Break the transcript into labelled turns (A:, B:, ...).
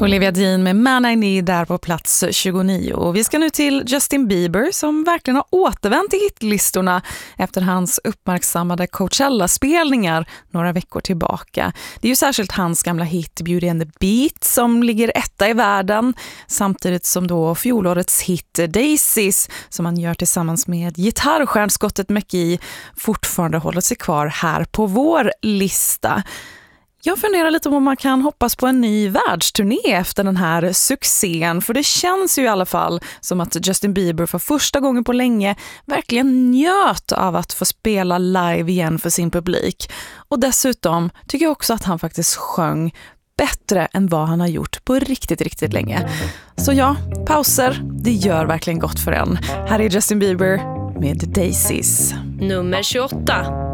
A: Olivia Dean med Man I Need där på plats 29. Och vi ska nu till Justin Bieber som verkligen har återvänt till hitlistorna efter hans uppmärksammade Coachella-spelningar några veckor tillbaka. Det är ju särskilt hans gamla hit Beauty and the Beat som ligger etta i världen, samtidigt som då fjolårets hit Daisies som han gör tillsammans med gitarrstjärnskottet McGee fortfarande håller sig kvar här på vår lista. Jag funderar lite om man kan hoppas på en ny världsturné efter den här succén, för det känns ju i alla fall som att Justin Bieber för första gången på länge verkligen njöt av att få spela live igen för sin publik. Och dessutom tycker jag också att han faktiskt sjöng bättre än vad han har gjort på riktigt länge. Så ja, pauser, det gör verkligen gott för en. Här är Justin Bieber med Daisies.
B: Nummer 28.